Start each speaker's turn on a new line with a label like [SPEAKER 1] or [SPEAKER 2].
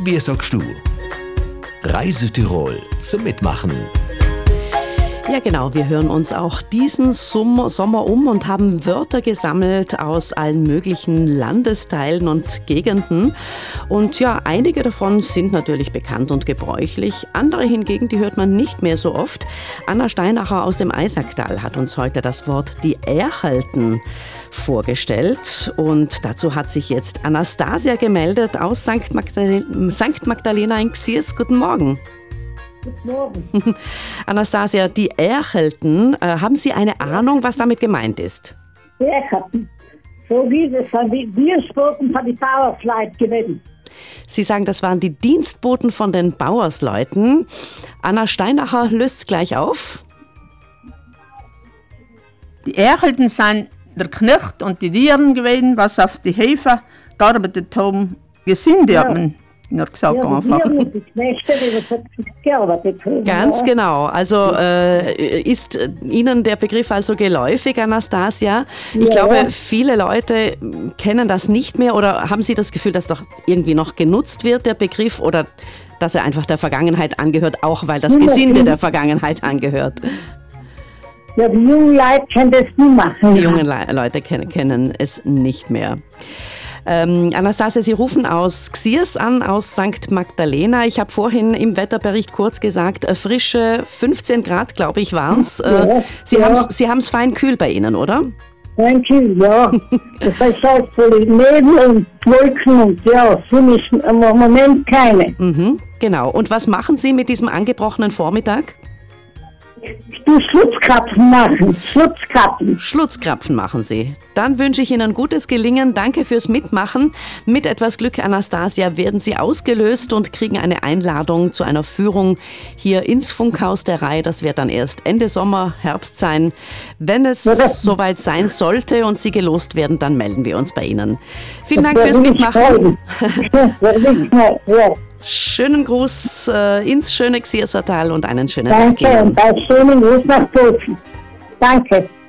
[SPEAKER 1] Wie sagst du? Reise Tirol zum Mitmachen.
[SPEAKER 2] Ja genau, wir hören uns auch diesen Sommer um und haben Wörter gesammelt aus allen möglichen Landesteilen und Gegenden. Und ja, einige davon sind natürlich bekannt und gebräuchlich, andere hingegen, die hört man nicht mehr so oft. Anna Steinacher aus dem Eisacktal hat uns heute das Wort die Erchelten vorgestellt. Und dazu hat sich jetzt Anastasia gemeldet aus St. Magdalena in Xiers. Guten Morgen.
[SPEAKER 3] Guten Morgen.
[SPEAKER 2] Anastasia, die Erchelten, haben Sie eine Ahnung, was damit gemeint ist?
[SPEAKER 3] Die Erchelten. So wie das sind die Dienstboten von den Bauersleuten gewesen.
[SPEAKER 2] Sie sagen, das waren die Dienstboten von den Bauersleuten. Anna Steinacher löst es gleich auf.
[SPEAKER 4] Die Erchelten sind der Knecht und die Dieren gewesen, was auf die Hefe gearbeitet haben. Gesinde hat man nur gesagt einfach.
[SPEAKER 3] Die Knechte, die gearbeitet haben.
[SPEAKER 2] Ganz genau. Also ist Ihnen der Begriff also geläufig, Anastasia? Ich glaube, viele Leute kennen das nicht mehr oder haben Sie das Gefühl, dass doch irgendwie noch genutzt wird, der Begriff, oder dass er einfach der Vergangenheit angehört, auch weil das Gesinde der Vergangenheit angehört?
[SPEAKER 3] Ja, die jungen Leute können das nicht machen.
[SPEAKER 2] Die jungen Leute kennen es nicht mehr. Anastasia, Sie rufen aus Xiers an, aus St. Magdalena. Ich habe vorhin im Wetterbericht kurz gesagt, frische 15 Grad, glaube ich, waren es. Sie haben es fein kühl bei Ihnen, oder?
[SPEAKER 3] Fein kühl, ja. Das ist halt voll Nebel und Wolken und ja, Sonne ist im Moment keine.
[SPEAKER 2] Mhm, genau. Und was machen Sie mit diesem angebrochenen Vormittag?
[SPEAKER 3] Du Schlutzkrapfen machen,
[SPEAKER 2] Schlutzkrapfen machen Sie. Dann wünsche ich Ihnen gutes Gelingen. Danke fürs Mitmachen. Mit etwas Glück, Anastasia, werden Sie ausgelöst und kriegen eine Einladung zu einer Führung hier ins Funkhaus der Rai. Das wird dann erst Ende Sommer, Herbst sein. Wenn es soweit sein sollte und Sie gelost werden, dann melden wir uns bei Ihnen. Vielen Dank fürs Mitmachen. Schönen Gruß ins schöne Xiersertal und einen schönen Tag.
[SPEAKER 3] Danke und einen schönen Gruß nach Bozen. Danke.